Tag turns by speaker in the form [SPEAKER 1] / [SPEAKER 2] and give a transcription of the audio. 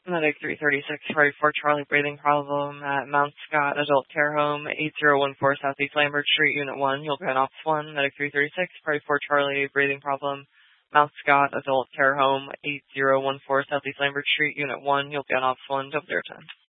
[SPEAKER 1] Medic 336, 44 Charlie, breathing problem at Mount Scott Adult Care Home, 8014 Southeast Lambert Street, Unit 1. You'll be on Ops 1. Medic 336, 44 Charlie, breathing problem, Mount Scott Adult Care Home, 8014 Southeast Lambert Street, Unit 1. You'll be on Ops 1. Double 010.